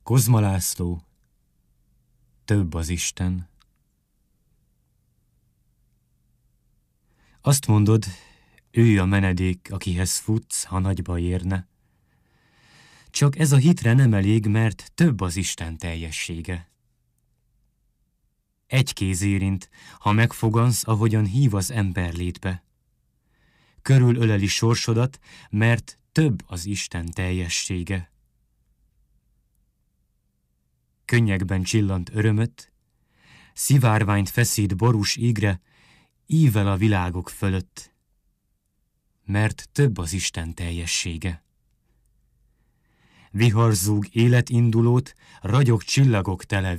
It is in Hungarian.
Kozma László, több az Isten. Azt mondod, ő a menedék, akihez futsz, ha nagy baj érne. Csak ez a hitre nem elég, mert több az Isten teljessége. Egy kéz érint, ha megfogansz, ahogyan hív az ember létbe. Körülöleli sorsodat, mert több az Isten teljessége. Könnyekben csillant örömöt, szivárványt feszít borús ígre, ível a világok fölött, mert több az Isten teljessége. Vihar zúg életindulót, ragyog csillagok tele